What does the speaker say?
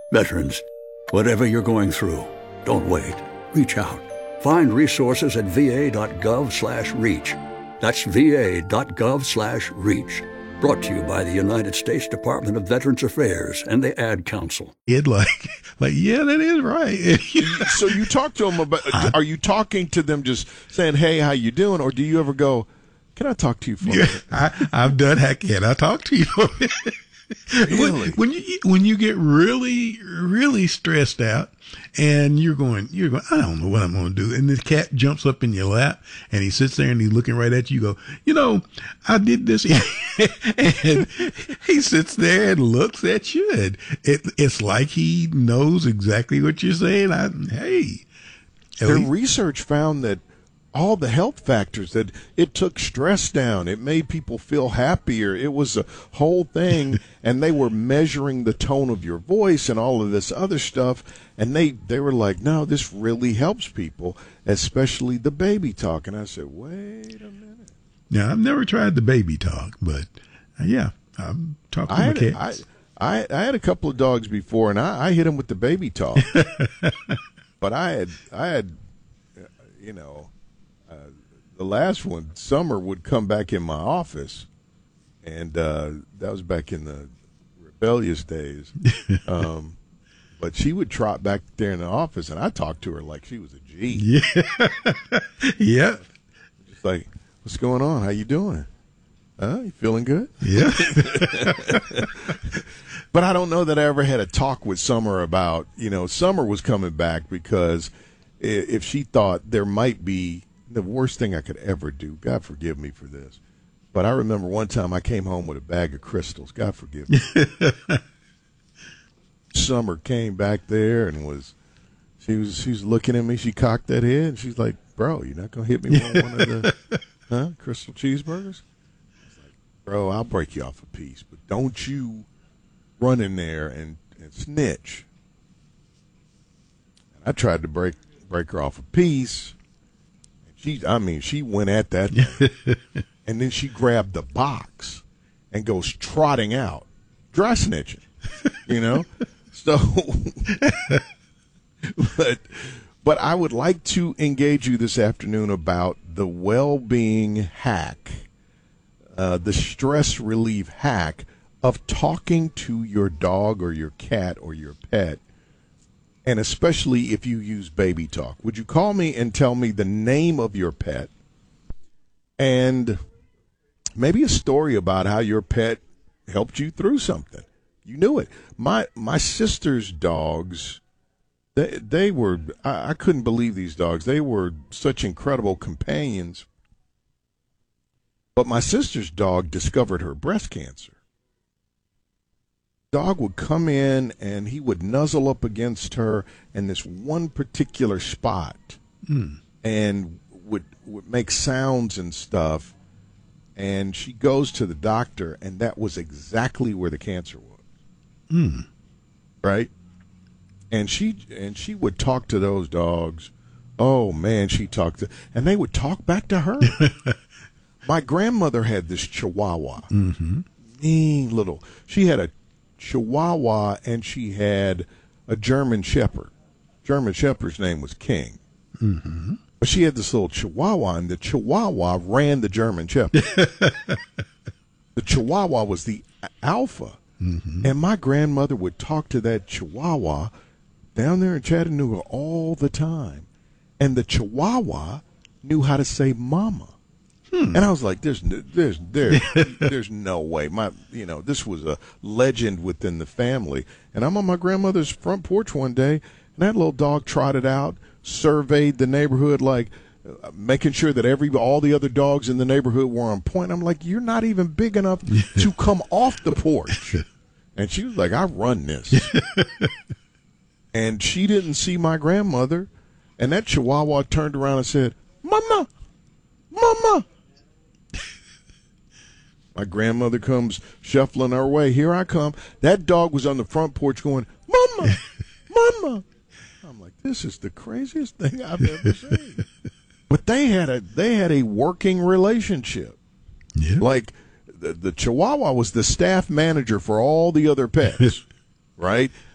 Veterans, whatever you're going through, don't wait. Reach out. Find resources at va.gov/reach. That's va.gov/reach. Brought to you by the United States Department of Veterans Affairs and the Ad Council. Yeah, that is right. So you talk to them about, are you talking to them just saying, hey, how you doing? Or do you ever go, can I talk to you for a minute? I've done, can I talk to you for a minute? Really? When you get really, really stressed out and you're going, I don't know what I'm going to do. And the cat jumps up in your lap and he sits there and he's looking right at you. You go, I did this. And he sits there and looks at you. And it's like he knows exactly what you're saying. Their research found that all the health factors, that it took stress down, it made people feel happier, it was a whole thing, and they were measuring the tone of your voice and all of this other stuff, and they were like, no, this really helps people, especially the baby talk. And I said, wait a minute. Now, I've never tried the baby talk, but I'm talking to my cats. I had a couple of dogs before, and I hit them with the baby talk. But I had the last one, Summer would come back in my office, and that was back in the rebellious days. But she would trot back there in the office, and I talked to her like she was a G. Yeah. Yeah. Just like, what's going on? How you doing? You feeling good? Yeah. But I don't know that I ever had a talk with Summer about, Summer was coming back because if she thought there might be the worst thing I could ever do, God forgive me for this, but I remember one time I came home with a bag of crystals. God forgive me. Summer came back there and she was looking at me. She cocked that head and she's like, bro, you're not going to hit me with one of the crystal cheeseburgers? I was like, bro, I'll break you off a piece, but don't you run in there and snitch. And I tried to break her off a piece. She went at that thing. And then she grabbed the box and goes trotting out, dry snitching, So, but I would like to engage you this afternoon about the well-being hack, the stress relief hack of talking to your dog or your cat or your pet, and especially if you use baby talk. Would you call me and tell me the name of your pet and maybe a story about how your pet helped you through something? You knew it. My sister's dogs, they were, I couldn't believe these dogs. They were such incredible companions. But my sister's dog discovered her breast cancer. Dog would come in and he would nuzzle up against her in this one particular spot and would make sounds and stuff. And she goes to the doctor, and that was exactly where the cancer was. Right? And she would talk to those dogs. Oh man, and they would talk back to her. My grandmother had this Chihuahua. Mean little. She had a Chihuahua and she had a German Shepherd. German Shepherd's name was King. But she had this little Chihuahua, and the Chihuahua ran the German Shepherd. The Chihuahua was the alpha. And my grandmother would talk to that Chihuahua down there in Chattanooga all the time. And the Chihuahua knew how to say mama. And I was like, there's no way. This was a legend within the family. And I'm on my grandmother's front porch one day, and that little dog trotted out, surveyed the neighborhood, like making sure that all the other dogs in the neighborhood were on point. I'm like, you're not even big enough to come off the porch. And she was like, I run this. And she didn't see my grandmother, and that Chihuahua turned around and said, Mama, Mama. My grandmother comes shuffling our way. Here I come. That dog was on the front porch going, Mama, Mama. I'm like, this is the craziest thing I've ever seen. But they had a working relationship. Yeah. Like the Chihuahua was the staff manager for all the other pets, right?